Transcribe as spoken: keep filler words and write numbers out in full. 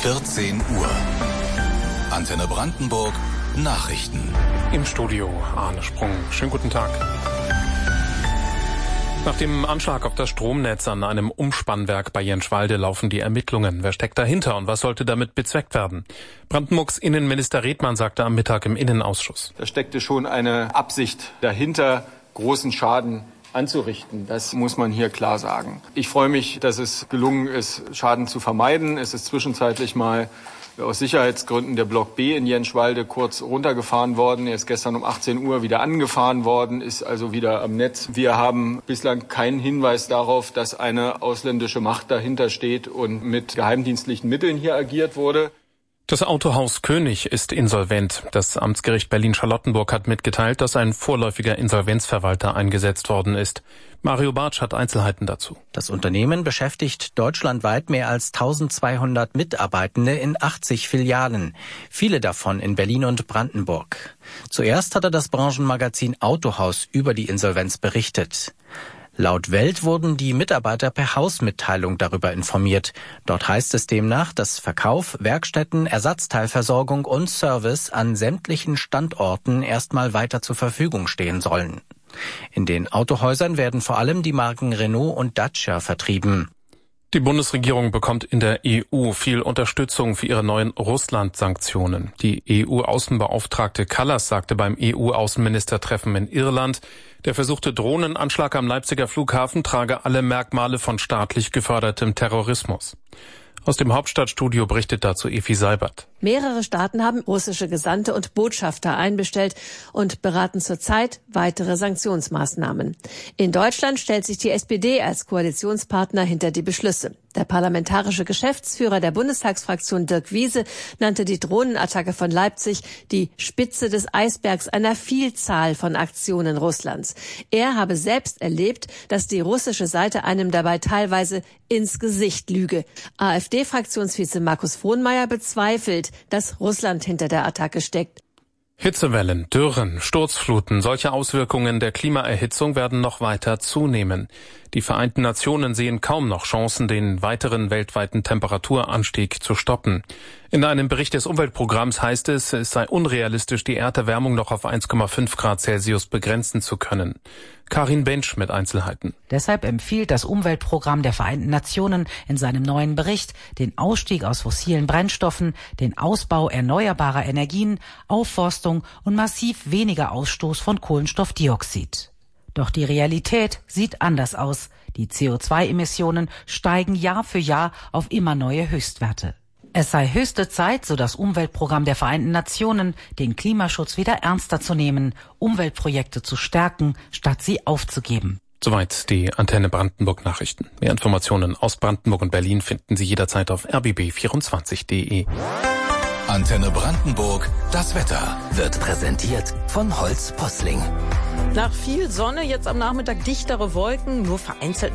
vierzehn Uhr. Antenne Brandenburg Nachrichten. Im Studio Arne Sprung. Schönen guten Tag. Nach dem Anschlag auf das Stromnetz an einem Umspannwerk bei Jenschwalde laufen die Ermittlungen. Wer steckt dahinter und was sollte damit bezweckt werden? Brandenburgs Innenminister Redmann sagte am Mittag im Innenausschuss: Da steckte schon eine Absicht dahinter, großen Schaden anzurichten. Das muss man hier klar sagen. Ich freue mich, dass es gelungen ist, Schaden zu vermeiden. Es ist zwischenzeitlich mal aus Sicherheitsgründen der Block B in Jenschwalde kurz runtergefahren worden. Er ist gestern um achtzehn Uhr wieder angefahren worden, ist also wieder am Netz. Wir haben bislang keinen Hinweis darauf, dass eine ausländische Macht dahinter steht und mit geheimdienstlichen Mitteln hier agiert wurde. Das Autohaus König ist insolvent. Das Amtsgericht Berlin-Charlottenburg hat mitgeteilt, dass ein vorläufiger Insolvenzverwalter eingesetzt worden ist. Mario Bartsch hat Einzelheiten dazu. Das Unternehmen beschäftigt deutschlandweit mehr als eintausendzweihundert Mitarbeitende in achtzig Filialen. Viele davon in Berlin und Brandenburg. Zuerst hatte das Branchenmagazin Autohaus über die Insolvenz berichtet. Laut Welt wurden die Mitarbeiter per Hausmitteilung darüber informiert. Dort heißt es demnach, dass Verkauf, Werkstätten, Ersatzteilversorgung und Service an sämtlichen Standorten erstmal weiter zur Verfügung stehen sollen. In den Autohäusern werden vor allem die Marken Renault und Dacia vertrieben. Die Bundesregierung bekommt in der E U viel Unterstützung für ihre neuen Russland-Sanktionen. Die E U-Außenbeauftragte Kallas sagte beim E U-Außenministertreffen in Irland, der versuchte Drohnenanschlag am Leipziger Flughafen trage alle Merkmale von staatlich gefördertem Terrorismus. Aus dem Hauptstadtstudio berichtet dazu Efi Seibert. Mehrere Staaten haben russische Gesandte und Botschafter einbestellt und beraten zurzeit weitere Sanktionsmaßnahmen. In Deutschland stellt sich die S P D als Koalitionspartner hinter die Beschlüsse. Der parlamentarische Geschäftsführer der Bundestagsfraktion Dirk Wiese nannte die Drohnenattacke von Leipzig die Spitze des Eisbergs einer Vielzahl von Aktionen Russlands. Er habe selbst erlebt, dass die russische Seite einem dabei teilweise ins Gesicht lüge. AfD-Fraktionsvize Markus Frohnmayer bezweifelt, dass Russland hinter der Attacke steckt. Hitzewellen, Dürren, Sturzfluten, solche Auswirkungen der Klimaerhitzung werden noch weiter zunehmen. Die Vereinten Nationen sehen kaum noch Chancen, den weiteren weltweiten Temperaturanstieg zu stoppen. In einem Bericht des Umweltprogramms heißt es, es sei unrealistisch, die Erderwärmung noch auf eins Komma fünf Grad Celsius begrenzen zu können. Karin Bensch mit Einzelheiten. Deshalb empfiehlt das Umweltprogramm der Vereinten Nationen in seinem neuen Bericht den Ausstieg aus fossilen Brennstoffen, den Ausbau erneuerbarer Energien, Aufforstung und massiv weniger Ausstoß von Kohlenstoffdioxid. Doch die Realität sieht anders aus. Die C O zwei Emissionen steigen Jahr für Jahr auf immer neue Höchstwerte. Es sei höchste Zeit, so das Umweltprogramm der Vereinten Nationen, den Klimaschutz wieder ernster zu nehmen, Umweltprojekte zu stärken, statt sie aufzugeben. Soweit die Antenne Brandenburg Nachrichten. Mehr Informationen aus Brandenburg und Berlin finden Sie jederzeit auf r b b vierundzwanzig punkt d e. Antenne Brandenburg, das Wetter wird präsentiert von Holz Posling. Nach viel Sonne jetzt am Nachmittag dichtere Wolken, nur vereinzelt